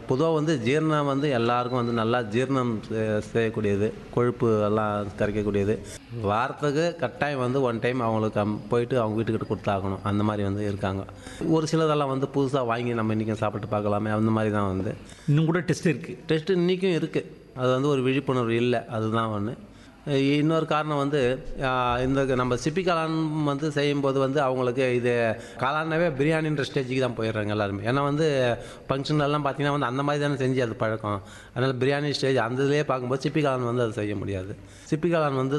பொதுவாக வந்து ஜீரணம் வந்து எல்லாருக்கும் வந்து நல்லா ஜீரணம் செய்யக்கூடியது, கொழுப்பு எல்லாம் கரைக்கக்கூடியது. வாரத்துக்கு கட்டாயம் வந்து ஒன் டைம் அவங்களுக்கு போயிட்டு அவங்க வீட்டுக்கிட்ட கொடுத்தாகணும். அந்த மாதிரி வந்து இருக்காங்க. ஒரு சிலதெல்லாம் வந்து புதுசாக வாங்கி நம்ம இன்றைக்கும் சாப்பிட்டு பார்க்கலாமே அந்த மாதிரி தான் வந்து. இன்னும் கூட டெஸ்ட் இருக்குது. டெஸ்ட்டு இன்றைக்கும் இருக்குது. அது வந்து ஒரு விழிப்புணர்வு இல்லை, அதுதான் ஒன்று. இன்னொரு காரணம் வந்து இந்த நம்ம சிப்பி காளான் வந்து செய்யும்போது வந்து அவங்களுக்கு இது காளானாவே பிரியாணின்ற ஸ்டேஜுக்கு தான் போயிடுறாங்க எல்லாருமே. ஏன்னா வந்து ஃபங்க்ஷன்லாம் பார்த்தீங்கன்னா வந்து அந்த மாதிரி தானே செஞ்சு அது பழக்கம். அதனால் பிரியாணி ஸ்டேஜ் அந்த இதுலேயே பார்க்கும்போது சிப்பி காளான் வந்து அது செய்ய முடியாது. சிப்பி காளான் வந்து